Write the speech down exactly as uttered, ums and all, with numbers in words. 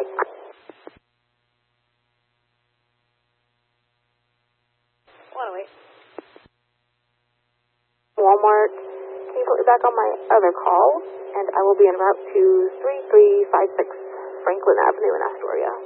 Bye. one oh eight. Walmart. Can you put me back on my other call? And I will be en route to three three five six Franklin Avenue in Astoria.